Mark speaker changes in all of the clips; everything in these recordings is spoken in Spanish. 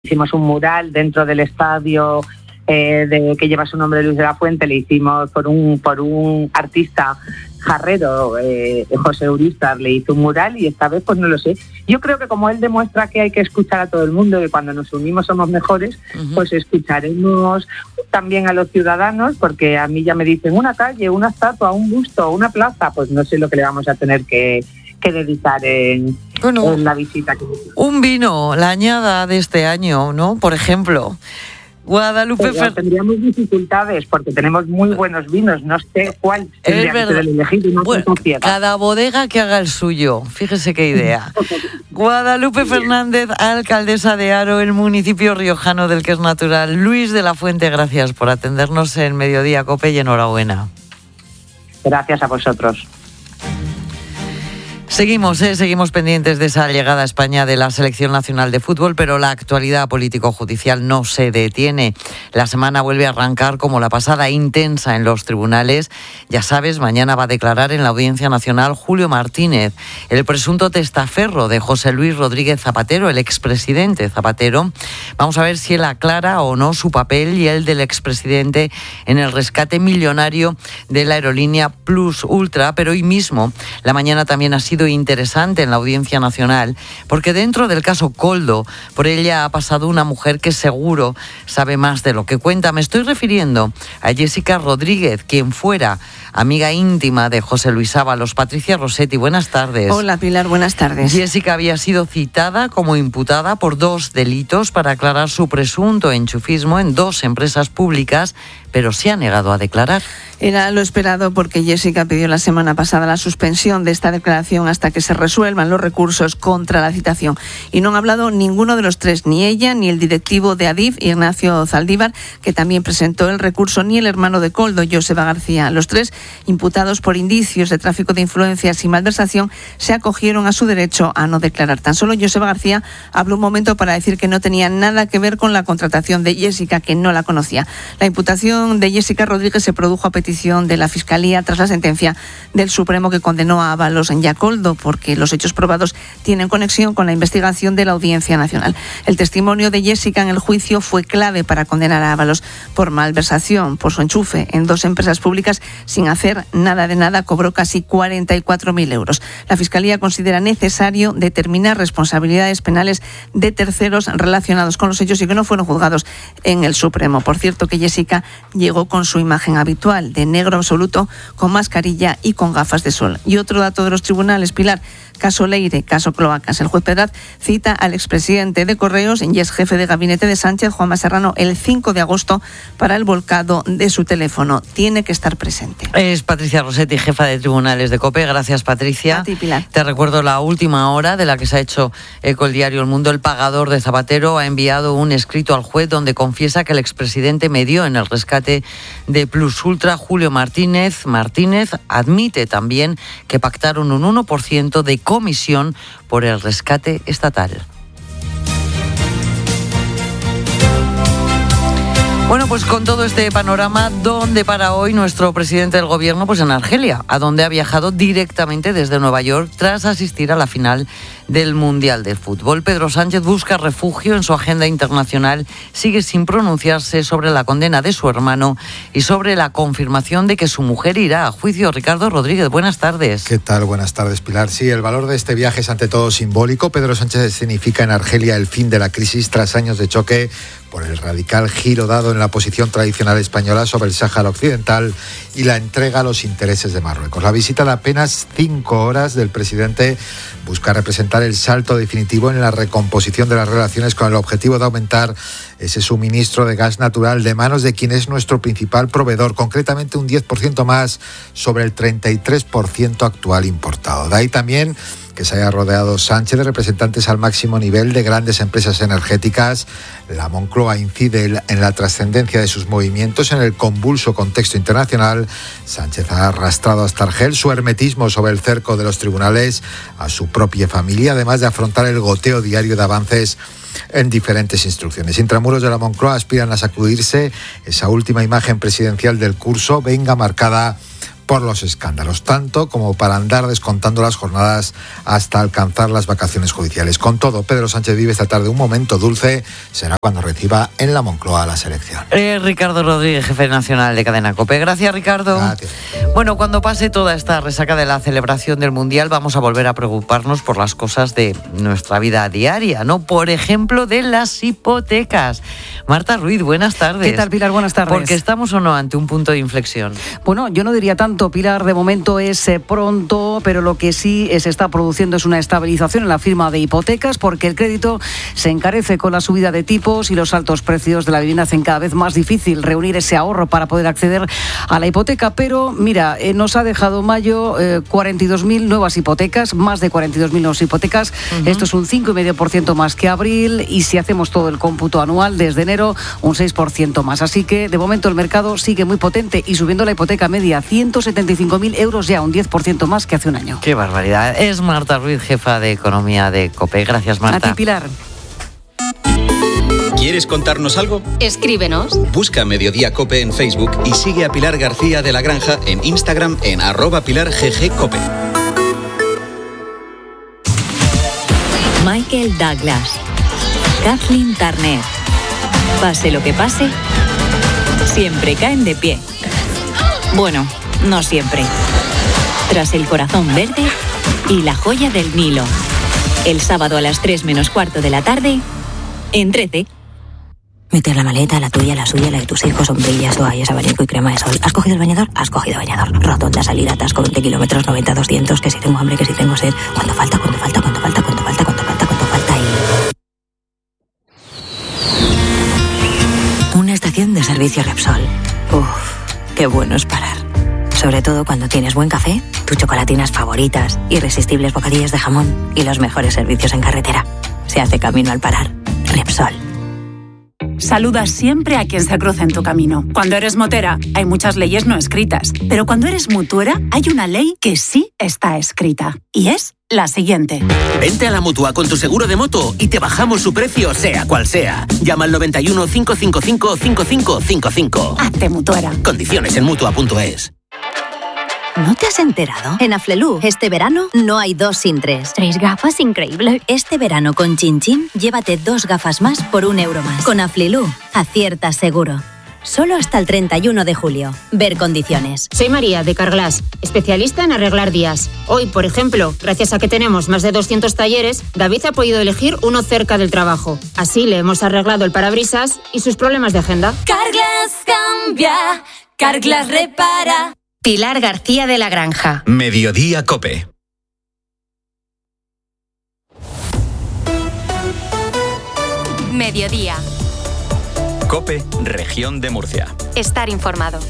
Speaker 1: hicimos un mural dentro del estadio que lleva su nombre, Luis de la Fuente. Le hicimos por un artista jarrero, José Urístar, le hizo un mural, y esta vez pues no lo sé. Yo creo que como él demuestra que hay que escuchar a todo el mundo, que cuando nos unimos somos mejores, pues escucaremos también a los ciudadanos, porque a mí ya me dicen una calle, una estatua, un busto, una plaza, pues no sé lo que le vamos a tener que dedicar en la visita.
Speaker 2: Un vino, la añada de este año, ¿no? Por ejemplo. Guadalupe
Speaker 1: tendríamos dificultades porque tenemos muy buenos vinos, no sé cuál tendría que ser el elegido.
Speaker 2: Cada bodega que haga el suyo, fíjese qué idea. Guadalupe Fernández, alcaldesa de Haro, el municipio riojano del que es natural. Luis de la Fuente, gracias por atendernos en Mediodía Cope y enhorabuena.
Speaker 1: Gracias a vosotros.
Speaker 2: Seguimos pendientes de esa llegada a España de la Selección Nacional de Fútbol, pero la actualidad político-judicial no se detiene. La semana vuelve a arrancar como la pasada, intensa en los tribunales. Ya sabes, mañana va a declarar en la Audiencia Nacional Julio Martínez, el presunto testaferro de José Luis Rodríguez Zapatero, el expresidente Zapatero. Vamos a ver si él aclara o no su papel y el del expresidente en el rescate millonario de la aerolínea Plus Ultra. Pero hoy mismo, la mañana también ha sido interesante en la Audiencia Nacional, porque dentro del caso Koldo, por ella ha pasado una mujer que seguro sabe más de lo que cuenta. Me estoy refiriendo a Jessica Rodríguez, quien fuera amiga íntima de José Luis Ábalos. Patricia Rossetti, buenas tardes.
Speaker 3: Hola Pilar, buenas tardes.
Speaker 2: Jessica había sido citada como imputada por 2 delitos para aclarar su presunto enchufismo en 2 empresas públicas, pero se ha negado a declarar.
Speaker 3: Era lo esperado, porque Jessica pidió la semana pasada la suspensión de esta declaración hasta que se resuelvan los recursos contra la citación. Y no han hablado ninguno de los 3, ni ella, ni el directivo de Adif, Ignacio Zaldívar, que también presentó el recurso, ni el hermano de Koldo, Joseba García. Los 3, imputados por indicios de tráfico de influencias y malversación, se acogieron a su derecho a no declarar. Tan solo Joseba García habló un momento para decir que no tenía nada que ver con la contratación de Jessica, que no la conocía. La imputación de Jessica Rodríguez se produjo a petición de la Fiscalía tras la sentencia del Supremo que condenó a Ábalos y a Koldo, porque los hechos probados tienen conexión con la investigación de la Audiencia Nacional. El testimonio de Jessica en el juicio fue clave para condenar a Ábalos por malversación, por su enchufe en 2 empresas públicas sin hacer nada de nada. Cobró casi 44.000 euros. La Fiscalía considera necesario determinar responsabilidades penales de terceros relacionados con los hechos y que no fueron juzgados en el Supremo. Por cierto, que Jessica llegó con su imagen habitual, de negro absoluto, con mascarilla y con gafas de sol. Y otro dato de los tribunales, Pilar: caso Leire, caso Cloacas. El juez Pedraz cita al expresidente de Correos y ex jefe de gabinete de Sánchez, Juanma Serrano, el 5 de agosto para el volcado de su teléfono. Tiene que estar presente.
Speaker 2: Es Patricia Rossetti, jefa de tribunales de COPE. Gracias, Patricia.
Speaker 3: A ti, Pilar.
Speaker 2: Te recuerdo la última hora de la que se ha hecho eco el diario El Mundo. El pagador de Zapatero ha enviado un escrito al juez donde confiesa que el expresidente medió en el rescate de Plus Ultra. Julio Martínez admite también que pactaron un 1% de comisión por el rescate estatal. Bueno, pues con todo este panorama, ¿dónde para hoy nuestro presidente del gobierno? Pues en Argelia, a donde ha viajado directamente desde Nueva York tras asistir a la final del Mundial de Fútbol. Pedro Sánchez busca refugio en su agenda internacional, sigue sin pronunciarse sobre la condena de su hermano y sobre la confirmación de que su mujer irá a juicio. Ricardo Rodríguez, buenas tardes.
Speaker 4: ¿Qué tal? Buenas tardes, Pilar. Sí, el valor de este viaje es ante todo simbólico. Pedro Sánchez significa en Argelia el fin de la crisis tras años de choque por el radical giro dado en la posición tradicional española sobre el Sáhara Occidental y la entrega a los intereses de Marruecos. La visita de apenas 5 horas del presidente busca representar el salto definitivo en la recomposición de las relaciones con el objetivo de aumentar ese suministro de gas natural de manos de quien es nuestro principal proveedor, concretamente un 10% más sobre el 33% actual importado. De ahí también que se haya rodeado Sánchez de representantes al máximo nivel de grandes empresas energéticas. La Moncloa incide en la trascendencia de sus movimientos en el convulso contexto internacional. Sánchez ha arrastrado hasta Argel su hermetismo sobre el cerco de los tribunales a su propia familia, además de afrontar el goteo diario de avances en diferentes instrucciones. Intramuros de la Moncloa aspiran a sacudirse esa última imagen presidencial del curso, venga marcada por los escándalos, tanto como para andar descontando las jornadas hasta alcanzar las vacaciones judiciales. Con todo, Pedro Sánchez vive esta tarde un momento dulce, será cuando reciba en la Moncloa la selección.
Speaker 2: Ricardo Rodríguez, jefe nacional de Cadena COPE. Gracias, Ricardo.
Speaker 4: Gracias.
Speaker 2: Bueno, cuando pase toda esta resaca de la celebración del Mundial, vamos a volver a preocuparnos por las cosas de nuestra vida diaria, ¿no? Por ejemplo, de las hipotecas. Marta Ruiz, buenas tardes.
Speaker 5: ¿Qué tal, Pilar? Buenas tardes.
Speaker 2: Porque estamos o no ante un punto de inflexión.
Speaker 5: Bueno, yo no diría tanto, Pilar, de momento es pronto, pero lo que sí se está produciendo es una estabilización en la firma de hipotecas, porque el crédito se encarece con la subida de tipos y los altos precios de la vivienda hacen cada vez más difícil reunir ese ahorro para poder acceder a la hipoteca. Pero mira, nos ha dejado mayo 42.000 nuevas hipotecas, más de 42.000 nuevas hipotecas. Esto es un 5,5% más que abril, y si hacemos todo el cómputo anual desde enero, un 6% más. Así que de momento el mercado sigue muy potente y subiendo la hipoteca media 175.000 euros, ya un 10% más que hace un año.
Speaker 2: ¡Qué barbaridad! Es Marta Ruiz, jefa de Economía de COPE. Gracias, Marta.
Speaker 5: A ti, Pilar.
Speaker 6: ¿Quieres contarnos algo?
Speaker 7: Escríbenos.
Speaker 6: Busca Mediodía COPE en Facebook y sigue a Pilar García de la Granja en Instagram en @PilarGGCOPE.
Speaker 8: Michael Douglas, Kathleen Turner. Pase lo que pase, siempre caen de pie. Bueno, no siempre. Tras El corazón verde y La joya del Nilo. El sábado a las 3 menos cuarto de la tarde, en 13.
Speaker 9: Meter la maleta, la tuya, la suya, la de tus hijos, sombrillas, toallas, abanico y crema de sol. ¿Has cogido el bañador? Has cogido bañador. Rotonda, salida, atasco, 20 kilómetros, 90, 200, que si tengo hambre, que si tengo sed. ¿Cuánto falta y... Una estación de servicio Repsol. Qué bueno es parar. Sobre todo cuando tienes buen café, tus chocolatinas favoritas, irresistibles bocadillos de jamón y los mejores servicios en carretera. Se hace camino al parar. Repsol.
Speaker 10: Saluda siempre a quien se cruza en tu camino. Cuando eres motera, hay muchas leyes no escritas. Pero cuando eres mutuera, hay una ley que sí está escrita. Y es la siguiente.
Speaker 11: Vente a la Mutua con tu seguro de moto y te bajamos su precio, sea cual sea. Llama al 91 555 5555.
Speaker 10: Hazte mutuera.
Speaker 11: Condiciones en Mutua.es.
Speaker 9: ¿No te has enterado? En Aflelu, este verano no hay 2 sin 3.
Speaker 12: 3 gafas, increíble.
Speaker 9: Este verano con Chin Chin, llévate 2 gafas más por €1 más. Con Aflelu, aciertas seguro. Solo hasta el 31 de julio. Ver condiciones.
Speaker 12: Soy María, de Carglass, especialista en arreglar días. Hoy, por ejemplo, gracias a que tenemos más de 200 talleres, David ha podido elegir uno cerca del trabajo. Así le hemos arreglado el parabrisas y sus problemas de agenda.
Speaker 13: Carglass cambia, Carglass repara. Pilar García de la Granja.
Speaker 6: Mediodía COPE.
Speaker 13: Mediodía.
Speaker 6: COPE, Región de Murcia.
Speaker 13: Estar informado.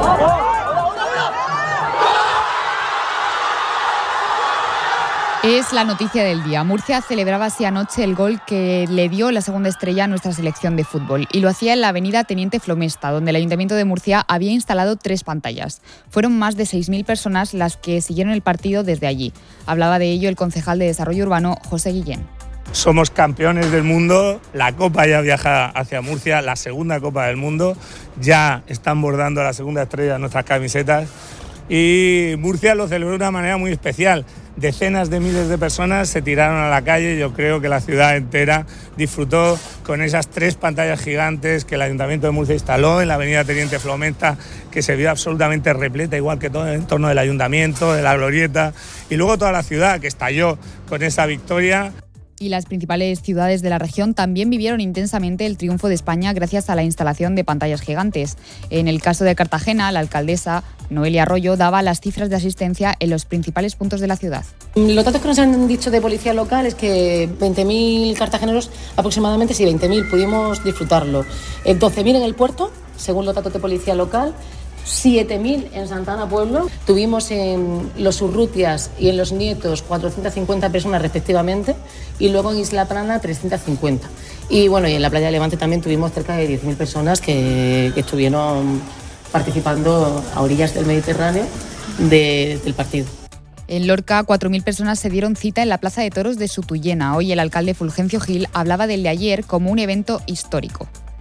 Speaker 14: Es la noticia del día. Murcia celebraba así anoche el gol que le dio la segunda estrella a nuestra selección de fútbol. Y lo hacía en la avenida Teniente Flomesta, donde el Ayuntamiento de Murcia había instalado 3 pantallas. Fueron más de 6.000 personas las que siguieron el partido desde allí. Hablaba de ello el concejal de Desarrollo Urbano, José Guillén.
Speaker 15: Somos campeones del mundo, la Copa ya viaja hacia Murcia, la segunda Copa del mundo. Ya están bordando la segunda estrella en nuestras camisetas. Y Murcia lo celebró de una manera muy especial. Decenas de miles de personas se tiraron a la calle. Yo creo que la ciudad entera disfrutó con esas 3 pantallas gigantes que el Ayuntamiento de Murcia instaló en la avenida Teniente Flomesta, que se vio absolutamente repleta, igual que todo el entorno del Ayuntamiento, de la Glorieta, y luego toda la ciudad que estalló con esa victoria.
Speaker 14: Y las principales ciudades de la región también vivieron intensamente el triunfo de España gracias a la instalación de pantallas gigantes. En el caso de Cartagena, la alcaldesa Noelia Arroyo daba las cifras de asistencia en los principales puntos de la ciudad.
Speaker 16: Los datos que nos han dicho de policía local es que 20.000 cartageneros aproximadamente, sí, 20.000 pudimos disfrutarlo. 12.000 en el puerto, según los datos de policía local. 7.000 en Santana Pueblo. Tuvimos en los Urrutias y en los Nietos 450 personas respectivamente, y luego en Isla Plana 350. Y bueno, y en la playa de Levante también tuvimos cerca de 10.000 personas que estuvieron participando a orillas del Mediterráneo del partido.
Speaker 14: En Lorca, 4.000 personas se dieron cita en la Plaza de Toros de Sutuyena. Hoy el alcalde Fulgencio Gil hablaba del de ayer como un evento histórico.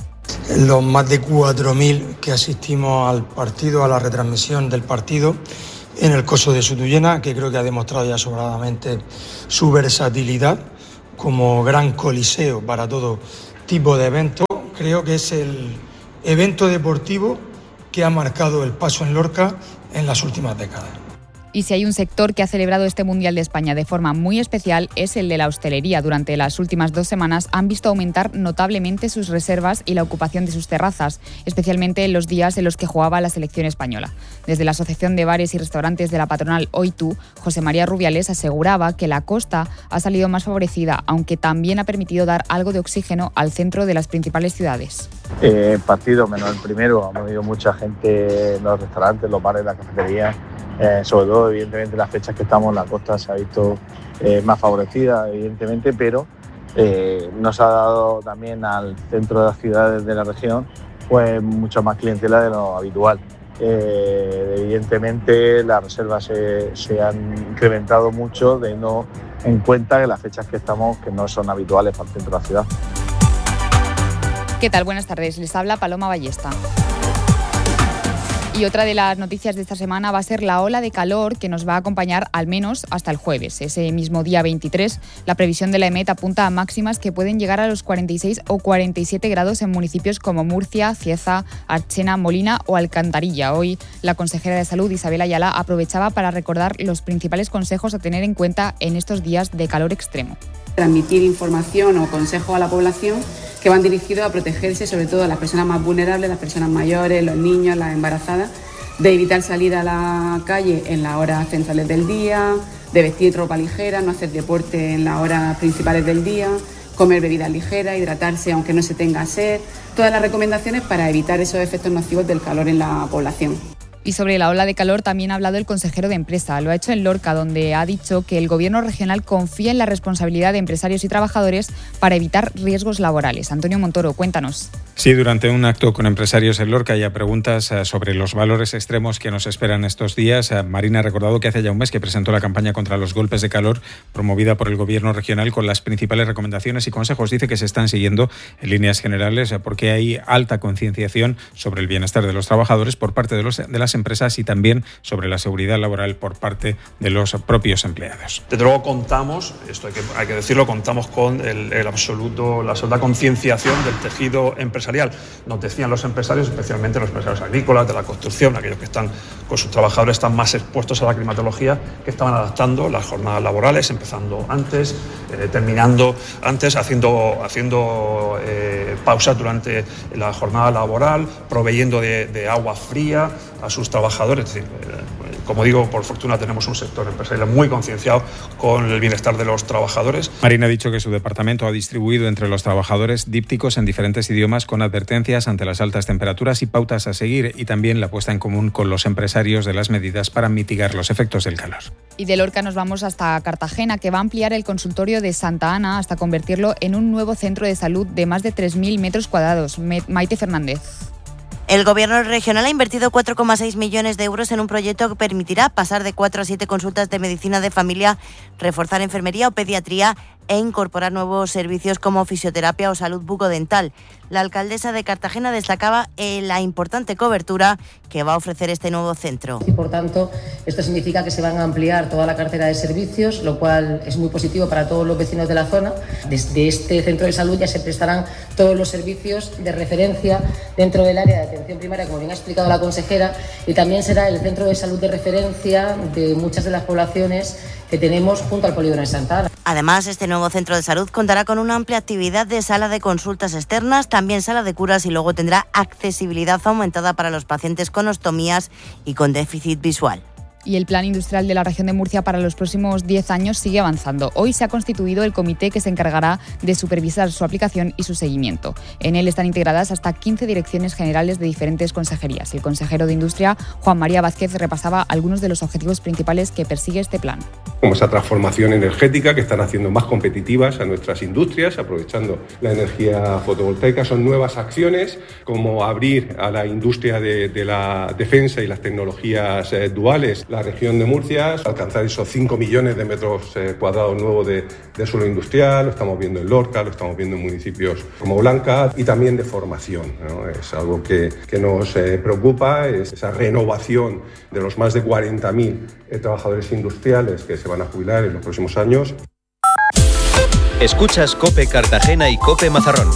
Speaker 7: los más de 4.000 que asistimos al partido, a la retransmisión del partido en el Coso de Sutuyena, que creo que ha demostrado ya sobradamente su versatilidad como gran coliseo para todo tipo de eventos. Creo que es el evento deportivo que ha marcado el paso en Lorca en las últimas décadas.
Speaker 14: Y si hay un sector que ha celebrado este Mundial de España de forma muy especial es el de la hostelería. Durante las últimas 2 semanas han visto aumentar notablemente sus reservas y la ocupación de sus terrazas, especialmente en los días en los que jugaba la selección española. Desde la Asociación de Bares y Restaurantes de la patronal Oitu, José María Rubiales aseguraba que la costa ha salido más favorecida, aunque también ha permitido dar algo de oxígeno al centro de las principales ciudades.
Speaker 17: Partido menos el primero, ha venido mucha gente en los restaurantes, los bares, las cafeterías. Sobre todo, evidentemente, las fechas que estamos en la costa se ha visto más favorecida, evidentemente, pero nos ha dado también al centro de las ciudades de la región pues mucha más clientela de lo habitual. Evidentemente, las reservas se han incrementado mucho, teniendo en cuenta que las fechas que estamos que no son habituales para el centro de la ciudad.
Speaker 14: ¿Qué tal? Buenas tardes. Les habla Paloma Ballesta. Y otra de las noticias de esta semana va a ser la ola de calor que nos va a acompañar al menos hasta el jueves. Ese mismo día 23, la previsión de la EMET apunta a máximas que pueden llegar a los 46 o 47 grados en municipios como Murcia, Cieza, Archena, Molina o Alcantarilla. Hoy la consejera de Salud, Isabel Ayala, aprovechaba para recordar los principales consejos a tener en cuenta en estos días de calor extremo.
Speaker 18: Transmitir información o consejo a la población que van dirigidos a protegerse, sobre todo a las personas más vulnerables, las personas mayores, los niños, las embarazadas, de evitar salir a la calle en las horas centrales del día, de vestir ropa ligera, no hacer deporte en las horas principales del día, comer bebidas ligeras, hidratarse aunque no se tenga sed, todas las recomendaciones para evitar esos efectos nocivos del calor en la población.
Speaker 14: Y sobre la ola de calor también ha hablado el consejero de Empresa. Lo ha hecho en Lorca, donde ha dicho que el Gobierno regional confía en la responsabilidad de empresarios y trabajadores para evitar riesgos laborales. Antonio Montoro, cuéntanos.
Speaker 19: Sí, durante un acto con empresarios en Lorca y a preguntas sobre los valores extremos que nos esperan estos días, Marina ha recordado que hace ya un mes que presentó la campaña contra los golpes de calor promovida por el Gobierno regional con las principales recomendaciones y consejos. Dice que se están siguiendo en líneas generales porque hay alta concienciación sobre el bienestar de los trabajadores por parte de las empresas y también sobre la seguridad laboral por parte de los propios empleados.
Speaker 20: Desde luego contamos, esto hay que decirlo, contamos con la absoluta concienciación del tejido empresarial. Nos decían los empresarios, especialmente los empresarios agrícolas, de la construcción, aquellos que están con sus trabajadores están más expuestos a la climatología, que estaban adaptando las jornadas laborales, empezando antes, terminando antes, haciendo pausas durante la jornada laboral, proveyendo de agua fría a sus trabajadores. Es decir, como digo, por fortuna tenemos un sector empresarial muy concienciado con el bienestar de los trabajadores.
Speaker 19: Marina ha dicho que su departamento ha distribuido entre los trabajadores dípticos en diferentes idiomas con advertencias ante las altas temperaturas y pautas a seguir, y también la puesta en común con los empresarios de las medidas para mitigar los efectos del calor.
Speaker 14: Y de Lorca nos vamos hasta Cartagena, que va a ampliar el consultorio de Santa Ana hasta convertirlo en un nuevo centro de salud de más de 3.000 metros cuadrados. Maite Fernández.
Speaker 21: El Gobierno regional ha invertido 4,6 millones de euros en un proyecto que permitirá pasar de 4 a 7 consultas de medicina de familia, reforzar enfermería o pediatría e incorporar nuevos servicios como fisioterapia o salud bucodental. La alcaldesa de Cartagena destacaba la importante cobertura que va a ofrecer este nuevo centro.
Speaker 16: Y por tanto, esto significa que se van a ampliar toda la cartera de servicios, lo cual es muy positivo para todos los vecinos de la zona. Desde este centro de salud ya se prestarán todos los servicios de referencia dentro del área de atención primaria, como bien ha explicado la consejera, y también será el centro de salud de referencia de muchas de las poblaciones que tenemos junto al polígono de Santa Ana.
Speaker 21: Además, este nuevo centro de salud contará con una amplia actividad de sala de consultas externas, también sala de curas, y luego tendrá accesibilidad aumentada para los pacientes con ostomías y con déficit visual.
Speaker 14: Y el plan industrial de la región de Murcia para los próximos 10 años sigue avanzando. Hoy se ha constituido el comité que se encargará de supervisar su aplicación y su seguimiento. En él están integradas hasta 15 direcciones generales de diferentes consejerías. El consejero de Industria, Juan María Vázquez, repasaba algunos de los objetivos principales que persigue este plan.
Speaker 22: Como esa transformación energética que están haciendo más competitivas a nuestras industrias, aprovechando la energía fotovoltaica. Son nuevas acciones como abrir a la industria de la defensa y las tecnologías duales la región de Murcia, alcanzar esos 5 millones de metros cuadrados nuevos de suelo industrial. Lo estamos viendo en Lorca, lo estamos viendo en municipios como Blanca, y también de formación, ¿no? Es algo que nos preocupa, es esa renovación de los más de 40.000 trabajadores industriales que se van a jubilar en los próximos años.
Speaker 6: Escuchas COPE Cartagena y COPE Mazarrón.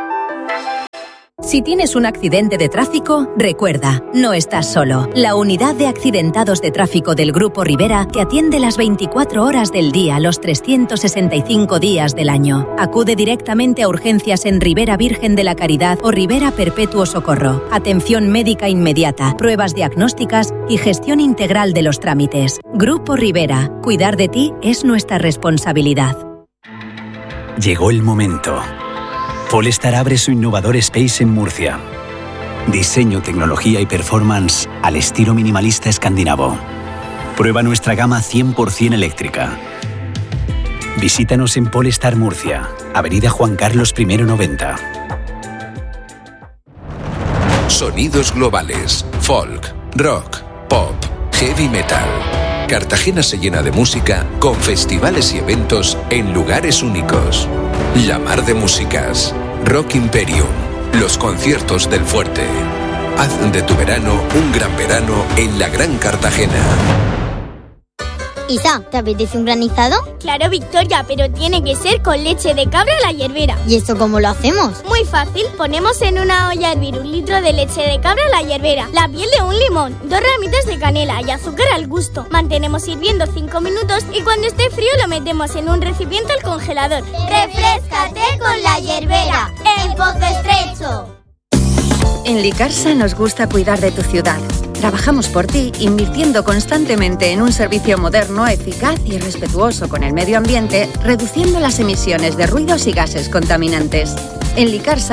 Speaker 1: Si tienes un accidente de tráfico, recuerda, no estás solo. La unidad de accidentados de tráfico del Grupo Rivera te atiende las 24 horas del día, los 365 días del año. Acude directamente a urgencias en Rivera Virgen de la Caridad o Rivera Perpetuo Socorro. Atención médica inmediata, pruebas diagnósticas y gestión integral de los trámites. Grupo Rivera, cuidar de ti es nuestra responsabilidad.
Speaker 3: Llegó el momento. Polestar abre su innovador Space en Murcia. Diseño, tecnología y performance al estilo minimalista escandinavo. Prueba nuestra gama 100% eléctrica. Visítanos en Polestar Murcia, Avenida Juan Carlos I 90.
Speaker 23: Sonidos globales, folk, rock, pop, heavy metal. Cartagena se llena de música con festivales y eventos en lugares únicos. La Mar de Músicas, Rock Imperium, los conciertos del Fuerte. Haz de tu verano un gran verano en la Gran Cartagena.
Speaker 24: Isa, ¿te apetece un granizado?
Speaker 25: Claro, Victoria, pero tiene que ser con leche de cabra a la hierbera.
Speaker 24: ¿Y eso cómo lo hacemos?
Speaker 25: Muy fácil, ponemos en una olla a hervir 1 litro de leche de cabra a la hierbera, la piel de un limón, 2 ramitas de canela y azúcar al gusto. Mantenemos hirviendo 5 minutos y cuando esté frío lo metemos en un recipiente al congelador.
Speaker 24: ¡Refréscate con la hierbera! ¡En Pozo Estrecho!
Speaker 26: En Licarsa nos gusta cuidar de tu ciudad. Trabajamos por ti, invirtiendo constantemente en un servicio moderno, eficaz y respetuoso con el medio ambiente, reduciendo las emisiones de ruidos y gases contaminantes. En Licarsa